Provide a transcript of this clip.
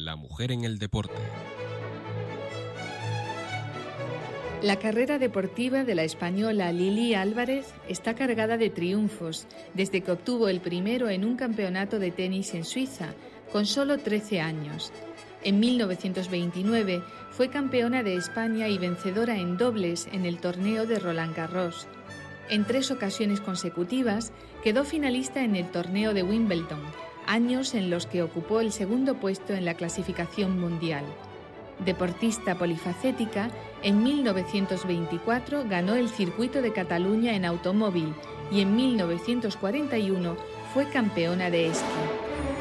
La mujer en el deporte. La carrera deportiva de la española Lili Álvarez está cargada de triunfos, desde que obtuvo el primero en un campeonato de tenis en Suiza, con solo 13 años. En 1929 fue campeona de España y vencedora en dobles en el torneo de Roland Garros. En 3 ocasiones consecutivas quedó finalista en el torneo de Wimbledon, años en los que ocupó el segundo puesto en la clasificación mundial. Deportista polifacética, en 1924 ganó el Circuito de Cataluña en automóvil y en 1941 fue campeona de esquí.